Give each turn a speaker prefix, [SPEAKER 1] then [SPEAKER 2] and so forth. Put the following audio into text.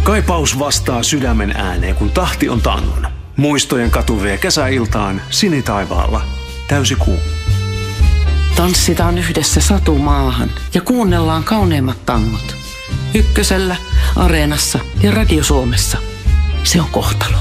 [SPEAKER 1] Kaipaus vastaa sydämen ääneen, kun tahti on tangon. Muistojen katu vie kesäiltaan sinitaivaalla. Täysi kuu.
[SPEAKER 2] Tanssitaan yhdessä satumaahan ja kuunnellaan kauneimmat tangot. Ykkösellä, Areenassa ja Radio Suomessa. Se on kohtalo.